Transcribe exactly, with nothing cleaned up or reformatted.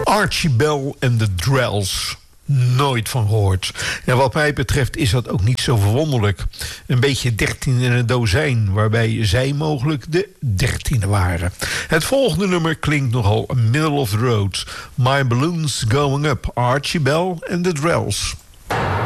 Archie Bell en de Drells. Nooit van gehoord. En wat mij betreft is dat ook niet zo verwonderlijk. Een beetje dertien in een dozijn, waarbij zij mogelijk de dertiende waren. Het volgende nummer klinkt nogal middle of the road. My Balloon's Going Up, Archie Bell en de Drells.